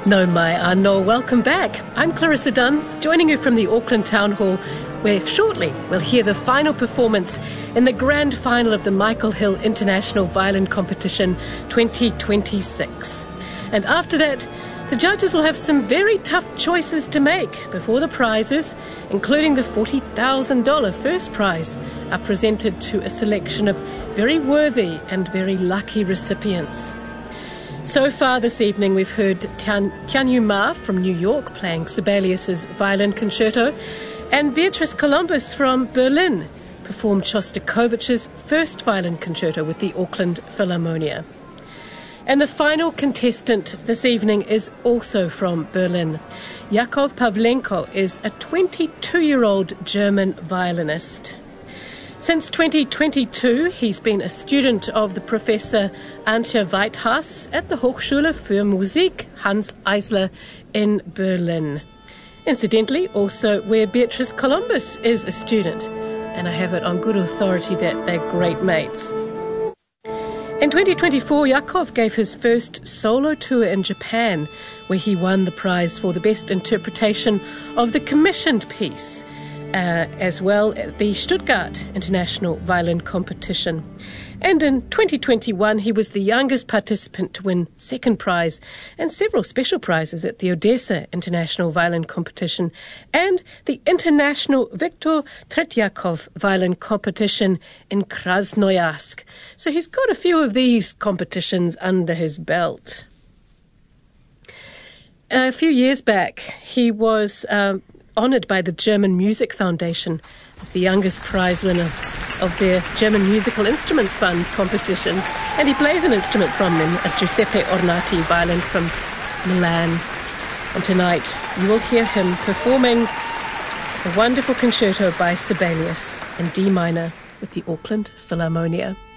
No mai anō, welcome back. I'm Clarissa Dunn, joining you from the Auckland Town Hall, where shortly we'll hear the final performance in the grand final of the Michael Hill International Violin Competition 2026. And after that, the judges will have some very tough choices to make before the prizes, including the $40,000 first prize, are presented to a selection of very worthy and very lucky recipients. So far this evening we've heard Tianyu Ma from New York playing Sibelius's Violin Concerto, and Beatrice Columbus from Berlin performed Shostakovich's first Violin Concerto with the Auckland Philharmonia. And the final contestant this evening is also from Berlin. Yakov Pavlenko is a 22-year-old German violinist. Since 2022, he's been a student of the Professor Antje Weithaus at the Hochschule für Musik Hans Eisler in Berlin. Incidentally, also where Beatrice Columbus is a student, and I have it on good authority that they're great mates. In 2024, Yakov gave his first solo tour in Japan, where he won the prize for the best interpretation of the commissioned piece, as well at the Stuttgart International Violin Competition. And in 2021, he was the youngest participant to win second prize and several special prizes at the Odessa International Violin Competition and the International Viktor Tretyakov Violin Competition in Krasnoyarsk. So he's got a few of these competitions under his belt. A few years back, he was honoured by the German Music Foundation as the youngest prize winner of their German Musical Instruments Fund competition, and he plays an instrument from them, a Giuseppe Ornati violin from Milan. And tonight you will hear him performing a wonderful concerto by Sibelius in D minor with the Auckland Philharmonia.